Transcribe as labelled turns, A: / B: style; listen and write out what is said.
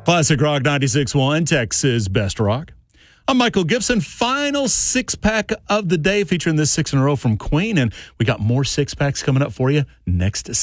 A: Classic Rock 96.1, Texas Best Rock. I'm Michael Gibson. Final six-pack of the day featuring this six in a row from Queen. And we got more six-packs coming up for you next